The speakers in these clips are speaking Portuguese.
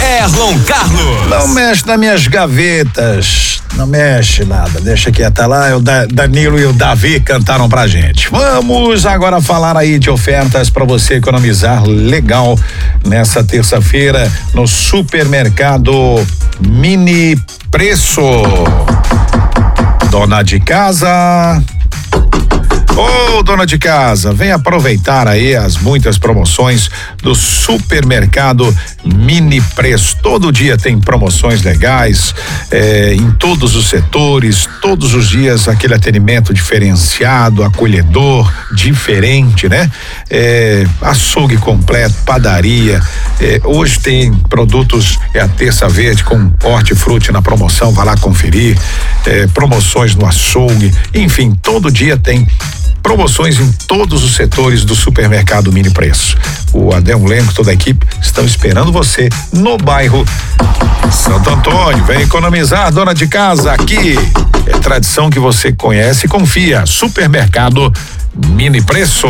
Erlon Carlos. Não mexe nas minhas gavetas, não mexe nada, deixa quieta lá. O Danilo e o Davi cantaram pra gente. Vamos agora falar aí de ofertas para você economizar legal nessa terça-feira no supermercado Mini Preço. Dona de casa, dona de casa, vem aproveitar aí as muitas promoções do supermercado Mini Preço. Todo dia tem promoções legais, em todos os setores, todos os dias aquele atendimento diferenciado, acolhedor, diferente, né? Açougue completo, padaria, hoje tem produtos, a terça verde com hortifruti na promoção, vai lá conferir, promoções no açougue, enfim, todo dia tem promoções em todos os setores do supermercado Mini Preço. O Adelmo Lenco, toda a equipe estão esperando você no bairro Santo Antônio. Vem economizar, dona de casa, aqui é tradição que você conhece e confia. Supermercado Mini Preço.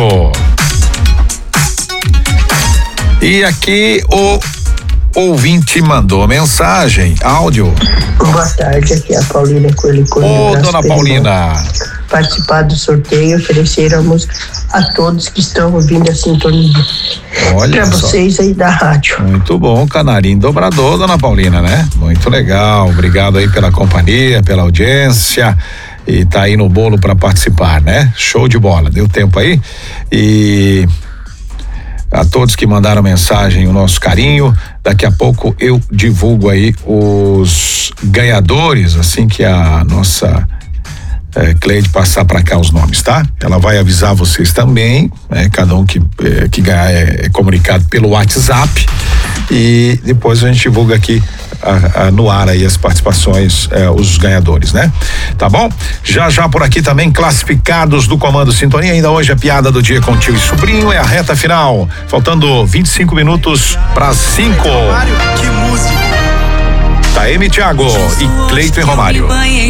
E aqui o ouvinte mandou mensagem, áudio. Boa tarde, aqui é a Paulina Coelho. Dona Paulina. Participar do sorteio e oferecer a música a todos que estão ouvindo a sintonia. Olha pra vocês aí da rádio. Muito bom, canarinho dobrador, dona Paulina, né? Muito legal, obrigado aí pela companhia, pela audiência, e tá aí no bolo para participar, né? Show de bola, deu tempo aí, e a todos que mandaram mensagem, o nosso carinho. Daqui a pouco eu divulgo aí os ganhadores, assim que a nossa Cleide passar para cá os nomes, tá? Ela vai avisar vocês também, né? Cada um que ganhar é comunicado pelo WhatsApp, e depois a gente divulga aqui no ar aí as participações, os ganhadores, né? Tá bom? Já por aqui também classificados do Comando Sintonia. Ainda hoje a piada do dia com tio e sobrinho, é a reta final, faltando 25 minutos para 5. Que música. Taeme Thiago e Cleiton e Romário.